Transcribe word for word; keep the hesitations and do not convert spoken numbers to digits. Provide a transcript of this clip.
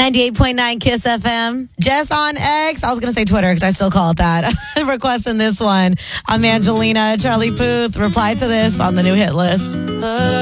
ninety-eight point nine Kiss F M. Jess on X. I was going to say Twitter because I still call it that. Requesting this one. I'm Angelina. Charlie Puth replied to this on the new hit list.